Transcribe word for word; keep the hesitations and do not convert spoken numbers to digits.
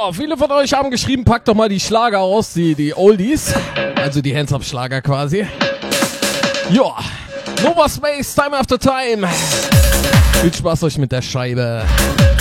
viele von euch haben geschrieben, packt doch mal die Schlager aus, die, die Oldies. Also die Hands-Up-Schlager quasi. Ja, Nova Space, Time After Time. Viel Spaß euch mit der Scheibe.